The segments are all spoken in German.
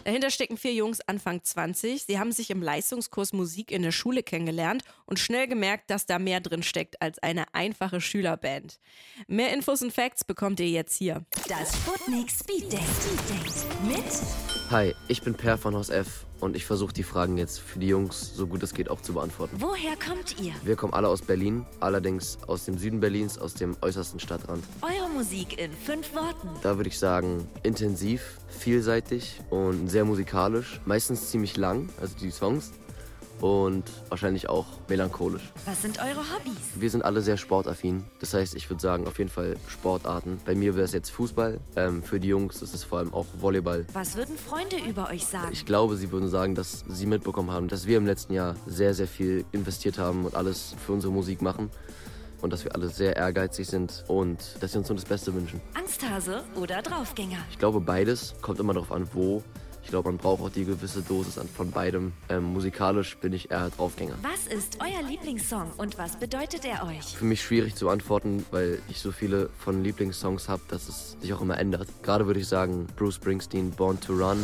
Dahinter stecken 4 Jungs Anfang 20. Sie haben sich im Leistungskurs Musik in der Schule kennengelernt und schnell gemerkt, dass da mehr drin steckt als eine einfache Schülerband. Mehr Infos und Facts bekommt ihr jetzt hier. Das Sputnik Speed Date mit Hi, ich bin Per von Haus F und ich versuche die Fragen jetzt für die Jungs so gut es geht auch zu beantworten. Woher kommt ihr? Wir kommen alle aus Berlin, allerdings aus dem Süden Berlins, aus dem äußersten Stadtrand. Eure Musik in 5 Worten. Da würde ich sagen, intensiv, vielseitig und sehr musikalisch. Meistens ziemlich lang, also die Songs. Und wahrscheinlich auch melancholisch. Was sind eure Hobbys? Wir sind alle sehr sportaffin. Das heißt, ich würde sagen, auf jeden Fall Sportarten. Bei mir wäre es jetzt Fußball. Für die Jungs ist es vor allem auch Volleyball. Was würden Freunde über euch sagen? Ich glaube, sie würden sagen, dass sie mitbekommen haben, dass wir im letzten Jahr sehr, sehr viel investiert haben und alles für unsere Musik machen. Und dass wir alle sehr ehrgeizig sind und dass sie uns nur das Beste wünschen. Angsthase oder Draufgänger? Ich glaube, beides. Kommt immer darauf an, wo. Ich glaube, man braucht auch die gewisse Dosis von beidem. Musikalisch bin ich eher Draufgänger. Was ist euer Lieblingssong und was bedeutet er euch? Für mich schwierig zu antworten, weil ich so viele von Lieblingssongs habe, dass es sich auch immer ändert. Gerade würde ich sagen Bruce Springsteen, Born to Run,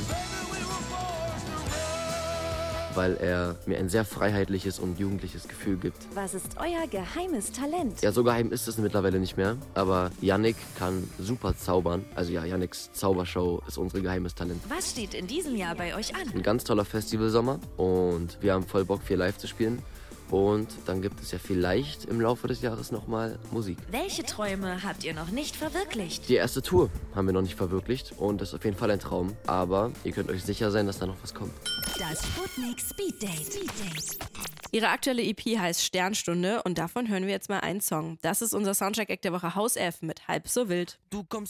weil er mir ein sehr freiheitliches und jugendliches Gefühl gibt. Was ist euer geheimes Talent? Ja, so geheim ist es mittlerweile nicht mehr, aber Yannick kann super zaubern. Also ja, Yannicks Zaubershow ist unser geheimes Talent. Was steht in diesem Jahr bei euch an? Ein ganz toller Festivalsommer und wir haben voll Bock, hier live zu spielen. Und dann gibt es ja vielleicht im Laufe des Jahres nochmal Musik. Welche Träume habt ihr noch nicht verwirklicht? Die erste Tour haben wir noch nicht verwirklicht und das ist auf jeden Fall ein Traum. Aber ihr könnt euch sicher sein, dass da noch was kommt. Das Sputnik Speed Date. Ihre aktuelle EP heißt Sternstunde und davon hören wir jetzt mal einen Song. Das ist unser Soundtrack-Act der Woche Haus F mit Halb so wild. Du kommst